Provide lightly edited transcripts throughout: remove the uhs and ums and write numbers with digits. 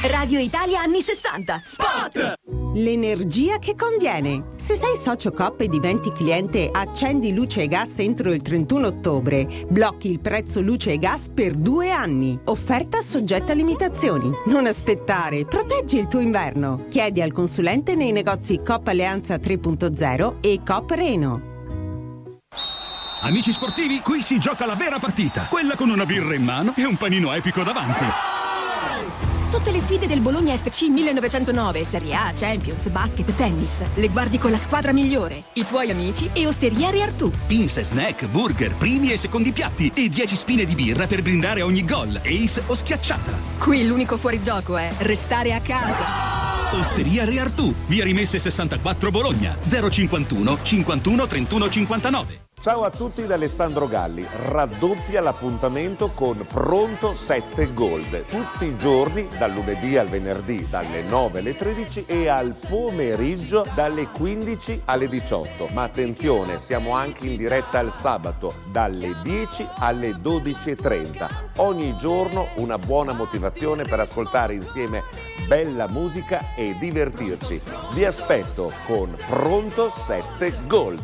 Radio Italia anni 60. Spot! L'energia che conviene. Se sei socio Coop e diventi cliente Accendi Luce e Gas entro il 31 ottobre, blocchi il prezzo luce e gas per 2 anni. Offerta soggetta a limitazioni. Non aspettare, proteggi il tuo inverno. Chiedi al consulente nei negozi Coop Alleanza 3.0 e Coop Reno. Amici sportivi, qui si gioca la vera partita. Quella con una birra in mano e un panino epico davanti. Tutte le sfide del Bologna FC 1909, Serie A, Champions, basket, tennis. Le guardi con la squadra migliore, i tuoi amici e Osteria Re Artù. Pins, snack, burger, primi e secondi piatti e 10 spine di birra per brindare ogni gol, ace o schiacciata. Qui l'unico fuorigioco è restare a casa. Osteria Re Artù, via Rimesse 64 Bologna, 051 51 31 59. Ciao a tutti da Alessandro Galli. Raddoppia l'appuntamento con Pronto 7 Gold. Tutti i giorni, dal lunedì al venerdì, dalle 9 alle 13 e al pomeriggio dalle 15 alle 18. Ma attenzione, siamo anche in diretta il sabato, dalle 10 alle 12:30. Ogni giorno una buona motivazione per ascoltare insieme bella musica e divertirci. Vi aspetto con Pronto 7 Gold.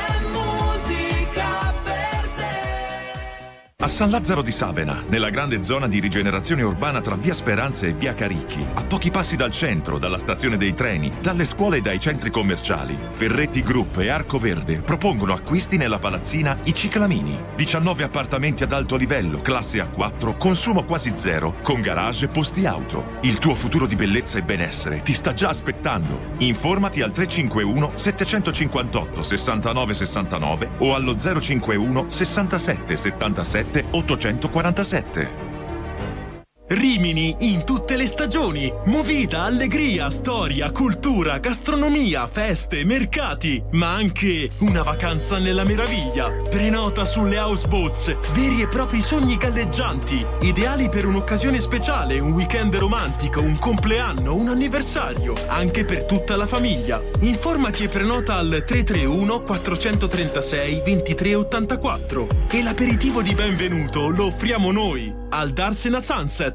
A San Lazzaro di Savena, nella grande zona di rigenerazione urbana tra via Speranza e via Caricchi, a pochi passi dal centro, dalla stazione dei treni, dalle scuole e dai centri commerciali, Ferretti Group e Arco Verde propongono acquisti nella palazzina I Ciclamini. 19 appartamenti ad alto livello, classe A4, consumo quasi zero, con garage e posti auto. Il tuo futuro di bellezza e benessere ti sta già aspettando. Informati al 351 758 69 69 o allo 051 67 77 847. Rimini in tutte le stagioni. Movida, allegria, storia, cultura, gastronomia, feste, mercati, ma anche una vacanza nella meraviglia. Prenota sulle houseboats, veri e propri sogni galleggianti, ideali per un'occasione speciale, un weekend romantico, un compleanno, un anniversario, anche per tutta la famiglia. Informati e prenota al 331 436 2384 e l'aperitivo di benvenuto lo offriamo noi al Darsena Sunset.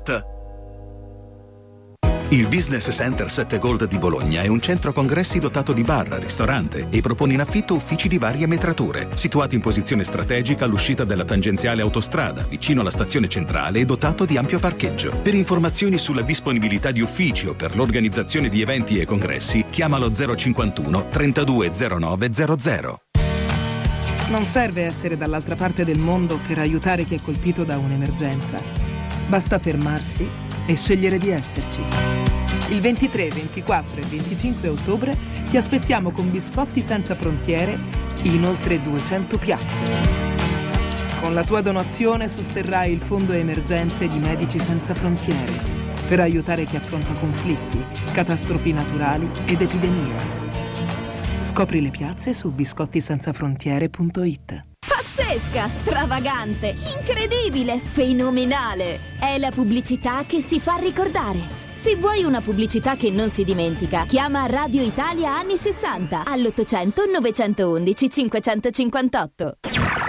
Il Business Center 7 Gold di Bologna è un centro congressi dotato di bar, ristorante e propone in affitto uffici di varie metrature, situato in posizione strategica all'uscita della tangenziale autostrada, vicino alla stazione centrale e dotato di ampio parcheggio. Per informazioni sulla disponibilità di uffici o per l'organizzazione di eventi e congressi, chiamalo 051 320900. Non serve essere dall'altra parte del mondo per aiutare chi è colpito da un'emergenza. Basta fermarsi e scegliere di esserci. Il 23, 24 e 25 ottobre ti aspettiamo con Biscotti Senza Frontiere in oltre 200 piazze. Con la tua donazione sosterrai il Fondo Emergenze di Medici Senza Frontiere per aiutare chi affronta conflitti, catastrofi naturali ed epidemie. Scopri le piazze su biscottisenzafrontiere.it. Pazzesca, stravagante, incredibile, fenomenale! È la pubblicità che si fa ricordare. Se vuoi una pubblicità che non si dimentica, chiama Radio Italia anni 60 all'800 911 558.